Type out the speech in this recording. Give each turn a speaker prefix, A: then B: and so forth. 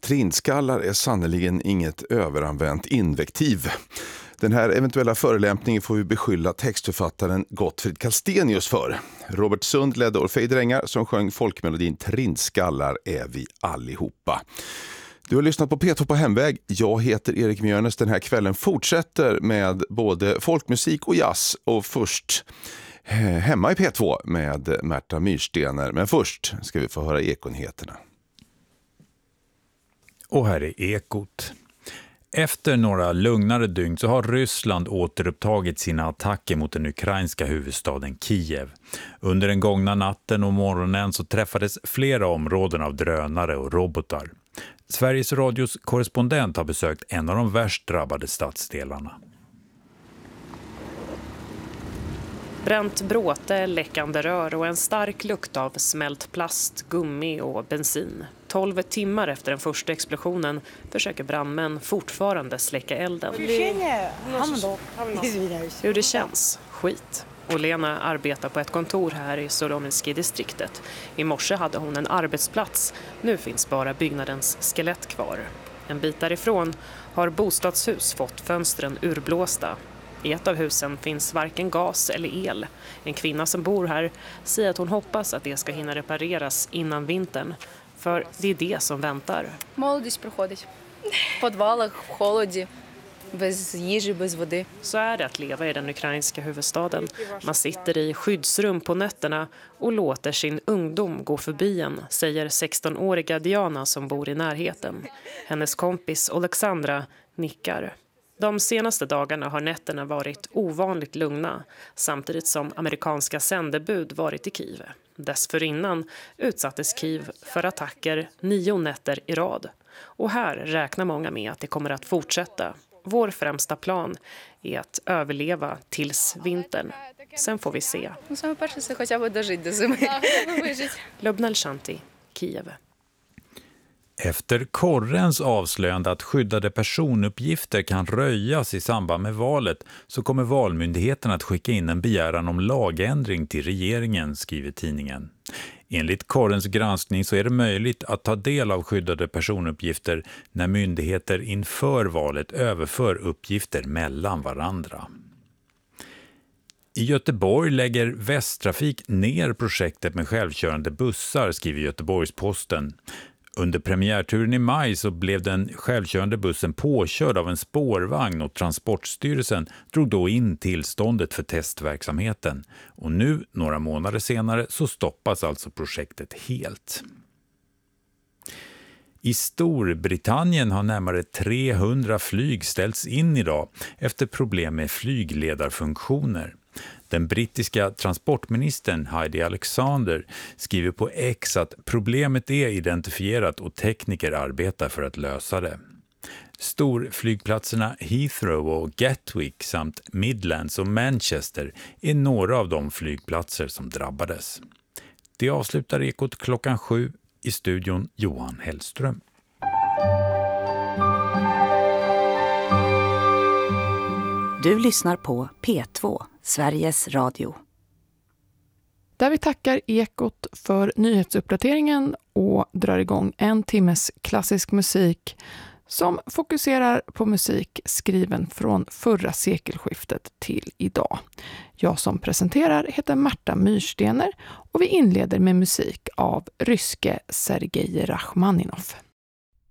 A: Trindskallar är sannoliken inget överanvänt invektiv. Den här eventuella förelämpningen får vi beskylla textförfattaren Gottfrid Kallstenius för. Robert Sund ledde Orfej Drängar som sjöng folkmelodin Trindskallar är vi allihopa. Du har lyssnat på P2 på hemväg. Jag heter Erik Mjörnes. Den här kvällen fortsätter med både folkmusik och jazz. Och först hemma i P2 med Märta Myrstener. Men först ska vi få höra ekonyheterna.
B: Och här är Ekot. Efter några lugnare dygn så har Ryssland återupptagit sina attacker mot den ukrainska huvudstaden Kiev. Under den gångna natten och morgonen så träffades flera områden av drönare och robotar. Sveriges Radios korrespondent har besökt en av de värst drabbade stadsdelarna.
C: Bränt bråte, läckande rör och en stark lukt av smält plast, gummi och bensin. 12 timmar efter den första explosionen försöker brandmän fortfarande släcka elden. Hur det känns? Skit. Olena arbetar på ett kontor här i Solomenski-distriktet. I morse hade hon en arbetsplats. Nu finns bara byggnadens skelett kvar. En bit därifrån har bostadshus fått fönstren urblåsta. I ett av husen finns varken gas eller el. En kvinna som bor här säger att hon hoppas att det ska hinna repareras innan vintern. För det är det som väntar.
D: Молодість проходить. В підвалах, в холоді, без їжі, без води.
C: Så är det att leva i den ukrainska huvudstaden. Man sitter i skyddsrum på nätterna och låter sin ungdom gå förbi en, säger 16-åriga Diana som bor i närheten. Hennes kompis Alexandra nickar. De senaste dagarna har nätterna varit ovanligt lugna, samtidigt som amerikanska sändebud varit i Kiev. Dessförinnan utsattes Kiev för attacker 9 nätter i rad. Och här räknar många med att det kommer att fortsätta. Vår främsta plan är att överleva tills vintern. Sen får vi se. Lubna Shanti, Kiev.
B: Efter korrens avslöjande att skyddade personuppgifter kan röjas i samband med valet så kommer valmyndigheten att skicka in en begäran om lagändring till regeringen, skriver tidningen. Enligt korrens granskning så är det möjligt att ta del av skyddade personuppgifter när myndigheter inför valet överför uppgifter mellan varandra. I Göteborg lägger Västtrafik ner projektet med självkörande bussar, skriver Göteborgs-Posten. Under premiärturen i maj så blev den självkörande bussen påkörd av en spårvagn och Transportstyrelsen drog då in tillståndet för testverksamheten. Och nu, några månader senare, så stoppas alltså projektet helt. I Storbritannien har närmare 300 flyg ställts in idag efter problem med flygledarfunktioner. Den brittiska transportministern Heidi Alexander skriver på X att problemet är identifierat och tekniker arbetar för att lösa det. Storflygplatserna Heathrow och Gatwick samt Midlands och Manchester är några av de flygplatser som drabbades. Det avslutar Ekot 7:00 i studion Johan Hellström.
E: Du lyssnar på P2, Sveriges Radio.
F: Där vi tackar Ekot för nyhetsuppdateringen och drar igång en timmes klassisk musik som fokuserar på musik skriven från förra sekelskiftet till idag. Jag som presenterar heter Märta Myrstener och vi inleder med musik av ryske Sergej Rachmaninov.